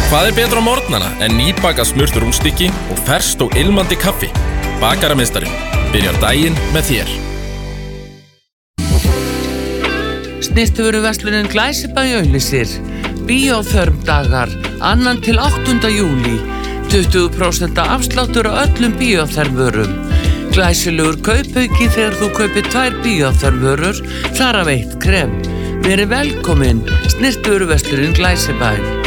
Hvað betra á morgnana en nýbakað smurt rúnstykki og ferskt og ilmandi kaffi? Bakarameistarinn byrjar daginn með þér. Snyrtivöruverslunin Glæsibæ auglýsir Bíóþörmdagar 2. til 8. júlí 20% afsláttur á öllum bíóþörmvörum. Glæsilegur kaupauki þegar þú kaupir 2 bíóþörmvörur, þar af 1 krem. Verið velkomin, Snyrtivöruverslunin Glæsibæ.